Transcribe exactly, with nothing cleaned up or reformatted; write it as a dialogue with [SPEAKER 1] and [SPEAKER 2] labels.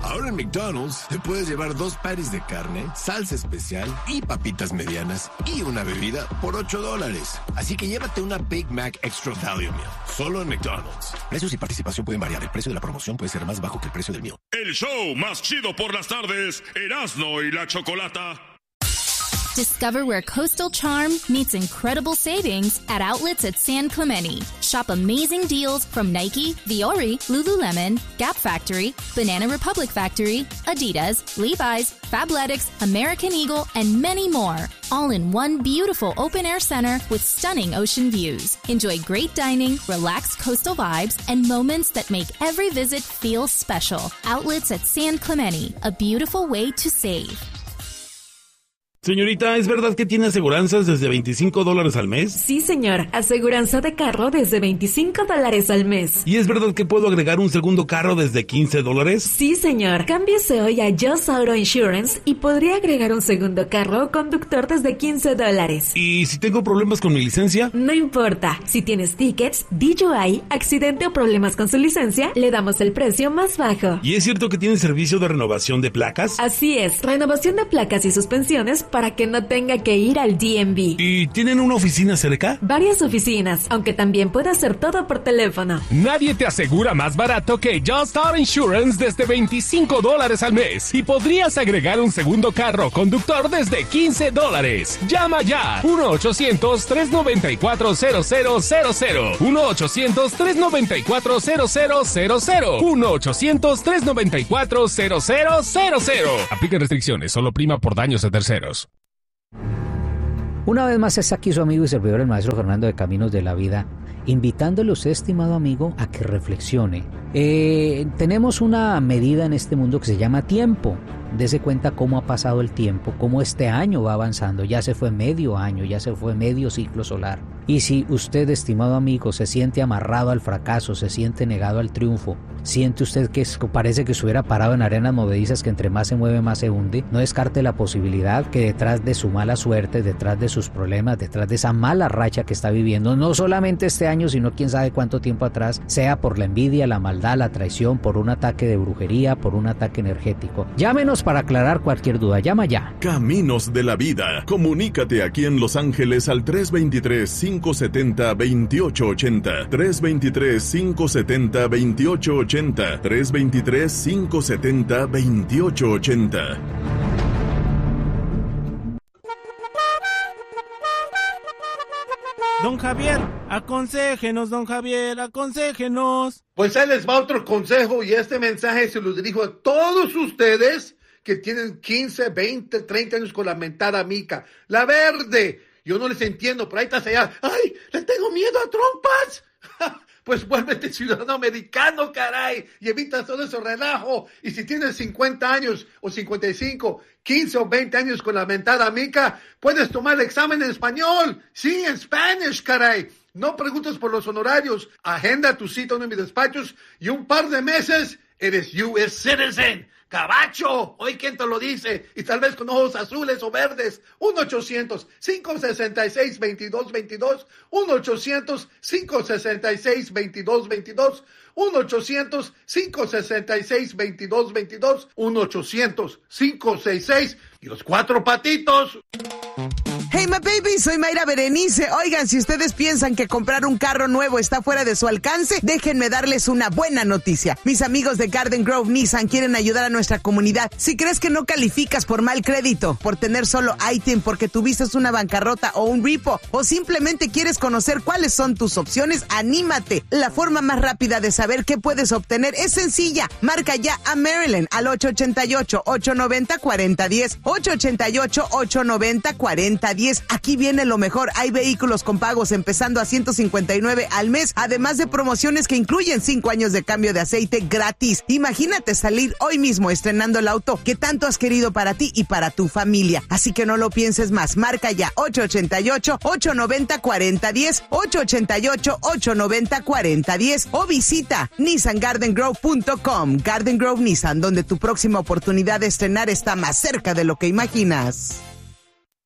[SPEAKER 1] Ahora en McDonald's te puedes llevar dos patties de carne, salsa especial y papitas medianas y una bebida por ocho dólares. Así que llévate una Big Mac Extra Value Meal, solo en McDonald's. Precios y participación pueden variar. El precio de la promoción puede ser más bajo que el precio del meal.
[SPEAKER 2] El show más chido por las tardes, Erasmo y la Chocolata.
[SPEAKER 3] Discover where coastal charm meets incredible savings at outlets at San Clemente. Shop amazing deals from Nike, Viore, Lululemon, Gap Factory, Banana Republic Factory, Adidas, Levi's, Fabletics, American Eagle, and many more. All in one beautiful open-air center with stunning ocean views. Enjoy great dining, relaxed coastal vibes, and moments that make every visit feel special. Outlets at San Clemente, a beautiful way to save.
[SPEAKER 4] Señorita, ¿es verdad que tiene aseguranzas desde veinticinco dólares al mes?
[SPEAKER 5] Sí, señor. Aseguranza de carro desde veinticinco dólares al mes.
[SPEAKER 4] ¿Y es verdad que puedo agregar un segundo carro desde quince dólares?
[SPEAKER 5] Sí, señor. Cámbiese hoy a Just Auto Insurance y podría agregar un segundo carro o conductor desde quince dólares.
[SPEAKER 4] ¿Y si tengo problemas con mi licencia?
[SPEAKER 5] No importa. Si tienes tickets, D U I, accidente o problemas con su licencia, le damos el precio más bajo.
[SPEAKER 4] ¿Y es cierto que tiene servicio de renovación de placas?
[SPEAKER 5] Así es. Renovación de placas y suspensiones para que no tenga que ir al D M V.
[SPEAKER 4] ¿Y tienen una oficina cerca?
[SPEAKER 5] Varias oficinas, aunque también puede hacer todo por teléfono.
[SPEAKER 6] Nadie te asegura más barato que Just Auto Insurance desde veinticinco dólares al mes. Y podrías agregar un segundo carro conductor desde quince dólares. Llama ya. uno ochocientos, tres noventa y cuatro, cero cero cero cero. uno ochocientos, tres noventa y cuatro, cero cero cero cero. uno ochocientos, tres noventa y cuatro, cero cero cero cero. Aplica restricciones. Solo prima por daños de terceros.
[SPEAKER 7] Una vez más está aquí su amigo y servidor el maestro Fernando de Caminos de la Vida, invitándole a usted, estimado amigo, a que reflexione. Eh, tenemos una medida en este mundo que se llama tiempo. Dese cuenta cómo ha pasado el tiempo, cómo este año va avanzando. Ya se fue medio año, ya se fue medio ciclo solar. Y si usted, estimado amigo, se siente amarrado al fracaso, se siente negado al triunfo, siente usted que es, parece que estuviera parado en arenas movedizas que entre más se mueve más se hunde, no descarte la posibilidad que detrás de su mala suerte, detrás de sus problemas, detrás de esa mala racha que está viviendo, no solamente este año, sino quién sabe cuánto tiempo atrás, sea por la envidia, la maldad, la traición, por un ataque de brujería, por un ataque energético. Llámenos para aclarar cualquier duda. Llama ya.
[SPEAKER 8] Caminos de la Vida. Comunícate aquí en Los Ángeles al tres veintitrés, cinco setenta, veintiocho ochenta. tres veintitrés, cinco setenta, veintiocho ochenta. tres veintitrés, cinco setenta, veintiocho ochenta.
[SPEAKER 9] Don Javier, aconséjenos, don Javier, aconséjenos.
[SPEAKER 10] Pues ahí les va otro consejo y este mensaje se lo dirijo a todos ustedes que tienen quince, veinte, treinta años con la mentada mica. La verde, yo no les entiendo, pero ahí estás allá. ¡Ay, le tengo miedo a trompas! Pues vuélvete ciudadano americano, caray, y evita todo ese relajo. Y si tienes cincuenta años o cincuenta y cinco, quince o veinte años con la mentada mica, puedes tomar el examen en español. Sí, en Spanish, caray. No preguntes por los honorarios. Agenda tu cita en uno de mis despachos y un par de meses eres U S citizen. ¡Cabacho! Hoy quién te lo dice, y tal vez con ojos azules o verdes. uno ochocientos, cinco sesenta y seis, veintidós veintidós. uno ochocientos, cinco sesenta y seis, veintidós veintidós. uno ochocientos, cinco sesenta y seis, veintidós veintidós. uno ochocientos, cinco sesenta y seis y los cuatro patitos.
[SPEAKER 11] Hey, my baby, soy Mayra Berenice. Oigan, si ustedes piensan que comprar un carro nuevo está fuera de su alcance, déjenme darles una buena noticia. Mis amigos de Garden Grove Nissan quieren ayudar a nuestra comunidad. Si crees que no calificas por mal crédito, por tener solo I T I N, porque tuviste una bancarrota o un repo, o simplemente quieres conocer cuáles son tus opciones, anímate. La forma más rápida de saber qué puedes obtener es sencilla. Marca ya a Maryland al ocho ocho ocho, ocho nueve cero, cuatro cero uno cero, ocho ocho ocho, ocho nueve cero, cuatro cero uno cero. Aquí viene lo mejor. Hay vehículos con pagos empezando a ciento cincuenta y nueve al mes, además de promociones que incluyen cinco años de cambio de aceite gratis. Imagínate salir hoy mismo estrenando el auto que tanto has querido para ti y para tu familia. Así que no lo pienses más. Marca ya ocho ocho ocho, ocho nueve cero, cuatro cero uno cero, ocho ocho ocho, ocho nueve cero, cuatro cero uno cero o visita nissan garden grove punto com. Garden Grove Nissan, donde tu próxima oportunidad de estrenar está más cerca de lo que imaginas.